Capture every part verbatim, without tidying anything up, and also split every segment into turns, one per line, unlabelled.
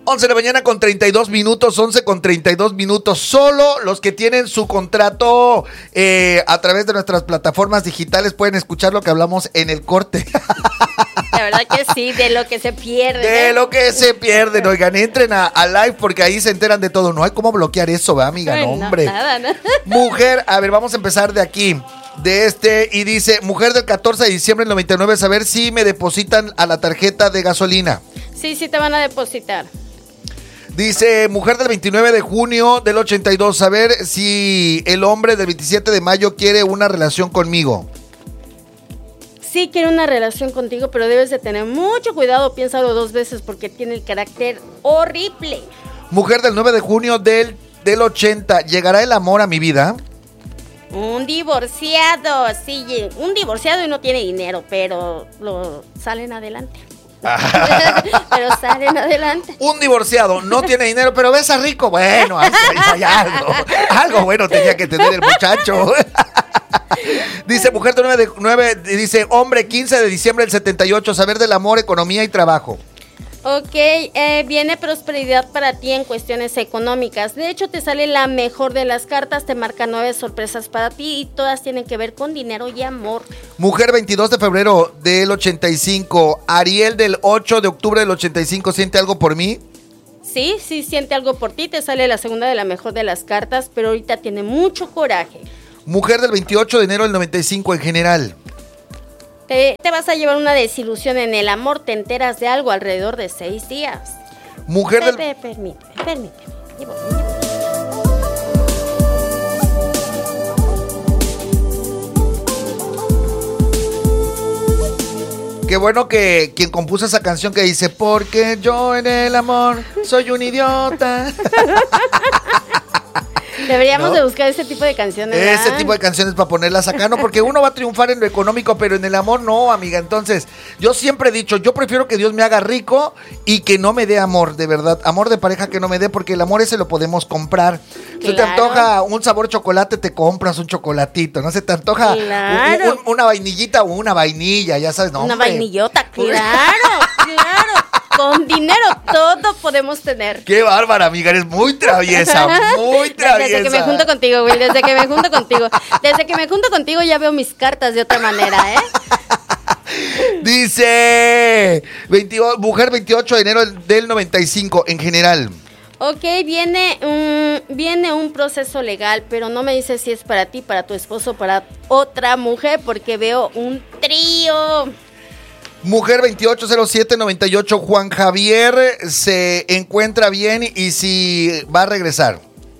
once de la mañana con treinta y dos minutos, once con treinta y dos minutos. Solo los que tienen su contrato eh, a través de nuestras plataformas digitales pueden escuchar lo que hablamos en el corte.
La verdad que sí, de lo que se pierde.
De
¿no?
lo que se pierden. Oigan, entren a, a live porque ahí se enteran de todo. No hay cómo bloquear eso, ¿verdad, amiga? No,
no,
hombre.
nada, ¿no?
Mujer, a ver, vamos a empezar de aquí. De este, y dice, mujer del catorce de diciembre del noventa y nueve, saber si me depositan a la tarjeta de gasolina.
Sí, sí te van a depositar.
Dice, mujer del veintinueve de junio del ochenta y dos, saber si el hombre del veintisiete de mayo quiere una relación conmigo.
Sí quiere una relación contigo, pero debes de tener mucho cuidado, piénsalo dos veces porque tiene el carácter horrible.
Mujer del nueve de junio del, del ochenta, ¿llegará el amor a mi vida?
Un divorciado, sí, un divorciado y no tiene dinero, pero lo salen adelante. Pero salen adelante.
Un divorciado, no tiene dinero, pero besa rico. Bueno, hay, hay algo. Algo bueno tenía que tener el muchacho. Dice, mujer de nueve, de nueve, dice, hombre, quince de diciembre del setenta y ocho, saber del amor, economía y trabajo.
Ok, eh, viene prosperidad para ti en cuestiones económicas. De hecho, te sale la mejor de las cartas, te marca nueve sorpresas para ti y todas tienen que ver con dinero y amor.
Mujer, veintidós de febrero del ochenta y cinco, Ariel del ocho de octubre del ochenta y cinco, ¿siente algo por mí?
Sí, sí siente algo por ti, te sale la segunda de la mejor de las cartas, pero ahorita tiene mucho coraje.
Mujer del veintiocho de enero del noventa y cinco en general.
Te, te vas a llevar una desilusión en el amor, te enteras de algo alrededor de seis días.
Mujer
Pe,
del...
pe, permíteme, permíteme. Llevo,
Qué bueno que quien compuso esa canción que dice, porque yo en el amor soy un idiota.
Deberíamos
¿No?
de buscar ese tipo de canciones.
Ese
¿verdad?
tipo de canciones para ponerlas acá, ¿no? Porque uno va a triunfar en lo económico, pero en el amor no, amiga. Entonces, yo siempre he dicho, yo prefiero que Dios me haga rico y que no me dé amor, de verdad. Amor de pareja que no me dé, porque el amor ese lo podemos comprar.
Claro.
Se te antoja un sabor chocolate, te compras un chocolatito. No se te antoja
Claro.
un, un, una vainillita o una vainilla, ya sabes, no,
Una
hombre.
vainillota, claro, claro. Con dinero todo podemos tener.
Qué bárbara, amiga, eres muy traviesa, muy traviesa.
Desde que me junto contigo, Will, desde que me junto contigo. Desde que me junto contigo ya veo mis cartas de otra manera, ¿eh?
Dice, veintiocho, mujer veintiocho de enero del noventa y cinco, en general.
Ok, viene un, viene un proceso legal, pero no me dices si es para ti, para tu esposo, para otra mujer, porque veo un trío.
Mujer veintiocho cero siete noventa y ocho, Juan Javier se encuentra bien y si va a regresar.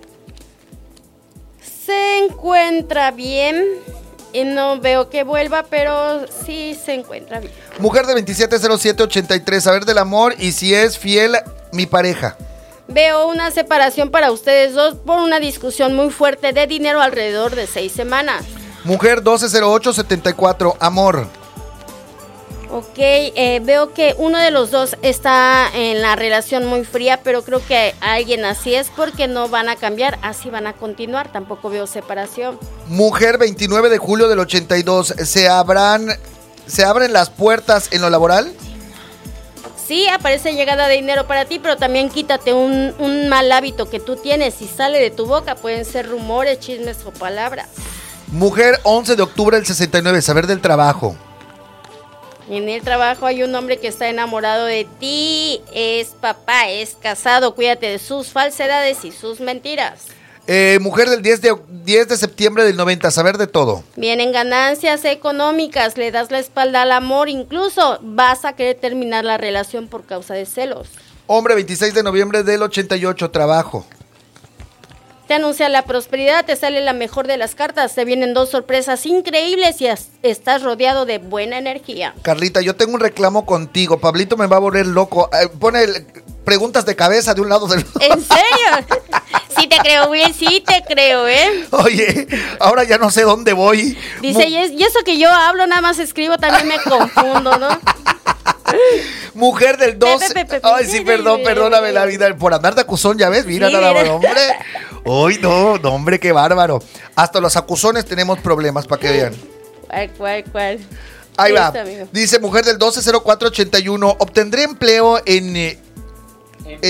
Se encuentra bien y no veo que vuelva, pero sí se encuentra bien.
Mujer de veintisiete cero siete ochenta y tres, saber del amor y si es fiel mi pareja.
Veo una separación para ustedes dos por una discusión muy fuerte de dinero alrededor de seis semanas.
Mujer doce cero ocho setenta y cuatro, amor.
Ok, eh, veo que uno de los dos está en la relación muy fría, pero creo que alguien así es porque no van a cambiar, así van a continuar, tampoco veo separación.
Mujer veintinueve de julio del ochenta y dos, ¿se abran, se abren las puertas en lo laboral?
Sí, aparece llegada de dinero para ti, pero también quítate un, un mal hábito que tú tienes. Si sale de tu boca, pueden ser rumores, chismes o palabras.
Mujer once de octubre del sesenta y nueve, saber del trabajo.
En el trabajo hay un hombre que está enamorado de ti, es papá, es casado, cuídate de sus falsedades y sus mentiras.
Eh, mujer del diez de, diez de septiembre del noventa, saber de todo.
Vienen ganancias económicas, le das la espalda al amor, incluso vas a querer terminar la relación por causa de celos.
Hombre veintiséis de noviembre del ochenta y ocho, trabajo.
Te anuncia la prosperidad, te sale la mejor de las cartas, te vienen dos sorpresas increíbles y estás rodeado de buena energía.
Carlita, yo tengo un reclamo contigo. Pablito me va a volver loco. Eh, pone el, preguntas de cabeza de un lado del otro.
¿En serio? Sí te creo, Will, sí te creo, ¿eh?
Oye, ahora ya no sé dónde voy.
Dice,
Mu-
y, es, y eso que yo hablo, nada más escribo, también me confundo, ¿no?
Mujer del doce.
Pe, pe, pe, pe,
Ay, sí, perdón, perdóname la vida. Por andar de acusón, ya ves, mira
Sí,
nada más,
mira.
hombre. Uy, no, no, hombre, qué bárbaro. Hasta los acusones tenemos problemas, para que vean.
¿Cuál, cuál, cuál?
Ahí va.
Listo, amigo.
Dice mujer del doce cero cuatro ochenta y uno, obtendré empleo en, eh, en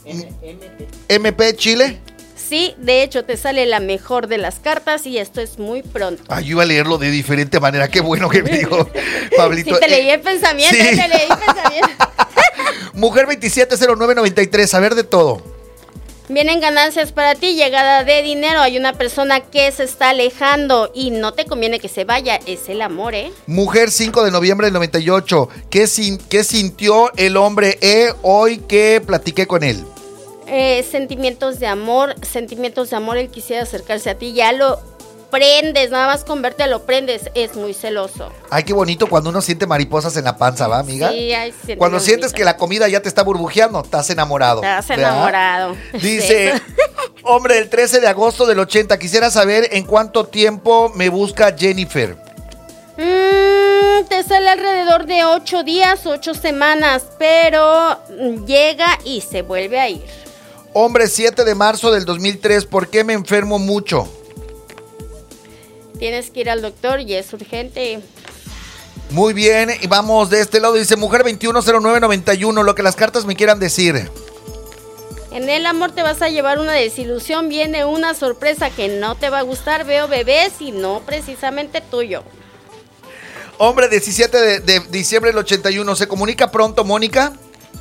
M P Chile.
Sí, de hecho te sale la mejor de las cartas y esto es muy pronto.
Ay, yo iba a leerlo de diferente manera. Qué bueno que me dijo Pablito.
Sí, te leí el pensamiento,
sí.
te leí el pensamiento.
Mujer veintisiete cero nueve noventa y tres, saber de todo.
Vienen ganancias para ti, llegada de dinero. Hay una persona que se está alejando y no te conviene que se vaya. Es el amor, ¿eh?
Mujer cinco de noviembre del noventa y ocho. ¿Qué, sin, qué sintió el hombre E hoy que platiqué con él?
Eh, sentimientos de amor, sentimientos de amor. Él quisiera acercarse a ti. Ya lo prendes, nada más con verte lo prendes. Es muy celoso.
Ay, qué bonito cuando uno siente mariposas en la panza, ¿va, amiga?
Sí, ay, siente
cuando
bonito.
sientes que la comida ya te está burbujeando, estás enamorado.
Estás
¿verdad?
enamorado.
Dice,
Eso.
hombre, el trece de agosto del ochenta, quisiera saber en cuánto tiempo me busca Jennifer.
Mm, te sale alrededor de ocho días, ocho semanas, pero llega y se vuelve a ir.
Hombre, siete de marzo del dos mil tres, ¿por qué me enfermo mucho?
Tienes que ir al doctor y es urgente.
Muy bien, y vamos de este lado, dice mujer veintiuno cero nueve noventa y uno, lo que las cartas me quieran decir.
En el amor te vas a llevar una desilusión, viene una sorpresa que no te va a gustar, veo bebés y no precisamente tuyo.
Hombre, diecisiete de, de diciembre del ochenta y uno, ¿se comunica pronto, Mónica?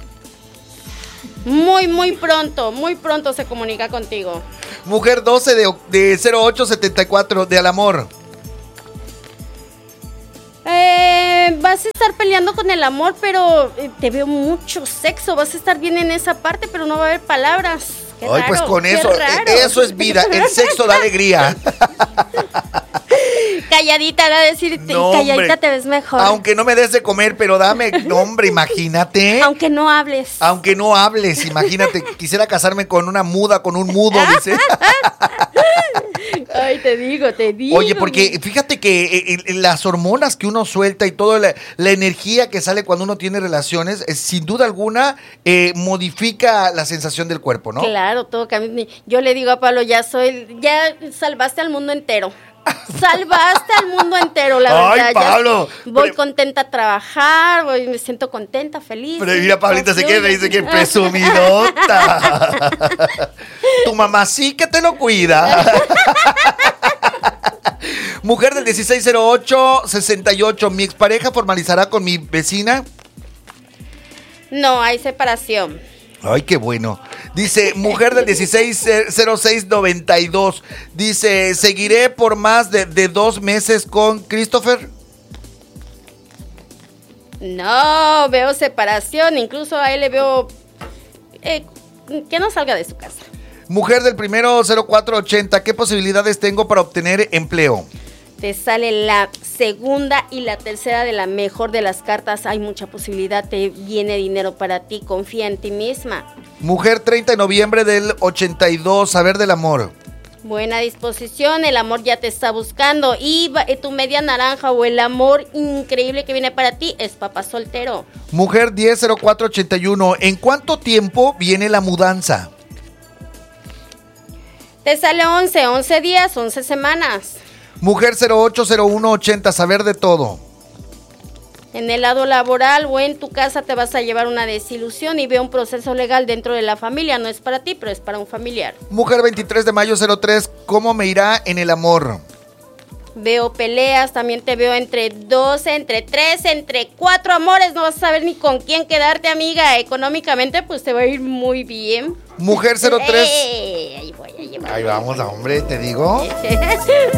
Muy, muy pronto, muy pronto se comunica contigo.
Mujer doce de, de cero ocho setenta y cuatro, de al amor.
Eh, vas a estar peleando con el amor, pero eh, te veo mucho sexo, vas a estar bien en esa parte, pero no va a haber palabras. Qué
Ay,
raro,
pues con
qué
eso,
raro.
eso es vida, el sexo da alegría.
Calladita, va a decir,
No,
calladita
hombre.
te ves mejor.
Aunque no me des de comer, pero dame, no, hombre, imagínate.
Aunque no hables.
Aunque no hables, imagínate, quisiera casarme con una muda, con un mudo, dice.
Ay, te digo, te digo.
Oye, porque fíjate que eh, eh, las hormonas que uno suelta y toda la, la energía que sale cuando uno tiene relaciones, eh, sin duda alguna, eh, modifica la sensación del cuerpo, ¿no?
Claro, todo cambia. Yo le digo a Pablo, ya soy, ya salvaste al mundo entero. Salvaste al mundo entero, la
Ay,
verdad.
Pablo.
Ya voy
Pero-
contenta a trabajar, voy, me siento contenta, feliz.
Pero mira, Pablita se queda y dice que
Confío.
presumidota. Tu mamá sí que te lo cuida. Mujer del dieciséis cero ocho sesenta y ocho, ¿mi expareja formalizará con mi vecina?
No, hay separación.
Ay, qué bueno. Dice, mujer del dieciséis cero seis noventa y dos. Dice, ¿seguiré por más de, de dos meses con Christopher?
No, veo separación, incluso a él le veo eh, que no salga de su casa.
Mujer del primero cero cuatro ochenta, ¿qué posibilidades tengo para obtener empleo?
Te sale la segunda y la tercera de la mejor de las cartas. Hay mucha posibilidad, te viene dinero para ti, confía en ti misma.
Mujer treinta de noviembre del ochenta y dos, saber del amor.
Buena disposición, el amor ya te está buscando y va- eh, tu media naranja o el amor increíble que viene para ti es papá soltero.
Mujer diez cero cuatro ochenta y uno, ¿en cuánto tiempo viene la mudanza?
Te sale once, once días, once semanas.
Mujer cero ocho cero uno ochenta, saber de todo.
En el lado laboral o en tu casa te vas a llevar una desilusión y veo un proceso legal dentro de la familia. No es para ti, pero es para un familiar.
Mujer veintitrés de mayo cero tres, ¿cómo me irá en el amor?
Veo peleas, también te veo entre dos, entre tres, entre cuatro amores. No vas a saber ni con quién quedarte, amiga. Económicamente, pues te va a ir muy bien.
Mujer cero tres.
Eh, ahí voy a llevar.
Ahí vamos, hombre, te digo.